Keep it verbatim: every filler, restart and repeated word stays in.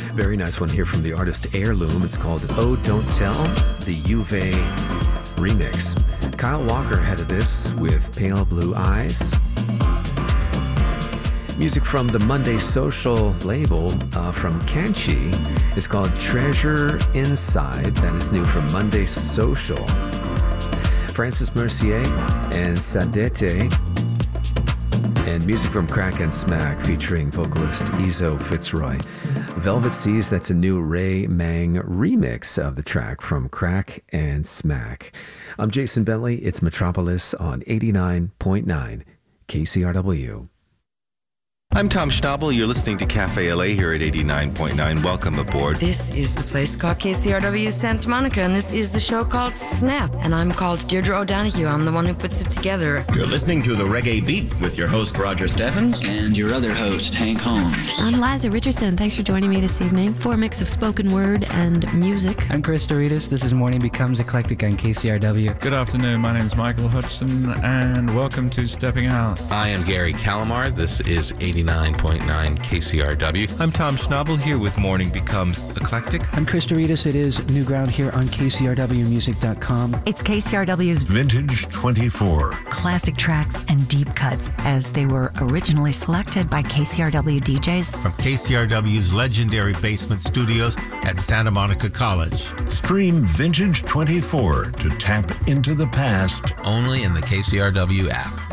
Very nice one here from the artist Heirloom. It's called Oh Don't Tell, the Juve remix. Kyle Walker headed this with Pale Blue Eyes. Music from the Monday Social label uh, from Kanchi. It's called Treasure Inside. That is new from Monday Social. Francis Mercier and Sadete. And music from Crack and Smack featuring vocalist Izo Fitzroy. Velvet Seas, that's a new Ray Mang remix of the track from Crack and Smack. I'm Jason Bentley. It's Metropolis on eighty-nine point nine K C R W. I'm Tom Schnabel. You're listening to Cafe L A here at eighty-nine point nine. Welcome aboard. This is the place called K C R W Santa Monica, and this is the show called Snap. And I'm called Deirdre O'Donoghue. I'm the one who puts it together. You're listening to The Reggae Beat with your host, Roger Steffen. And your other host, Hank Holmes. I'm Liza Richardson. Thanks for joining me this evening for a mix of spoken word and music. I'm Chris Doritas. This is Morning Becomes Eclectic on K C R W. Good afternoon. My name is Michael Hudson, and welcome to Stepping Out. I am Gary Calamar. This is eighty-nine point nine K C R W. I'm Tom Schnabel here with Morning Becomes Eclectic. I'm Chris Doritas. It is New Ground here on K C R W music dot com. It's K C R W's Vintage twenty-four. Classic tracks and deep cuts as they were originally selected by K C R W D Js. From K C R W's legendary basement studios at Santa Monica College. Stream Vintage twenty-four to tap into the past. Only in the K C R W app.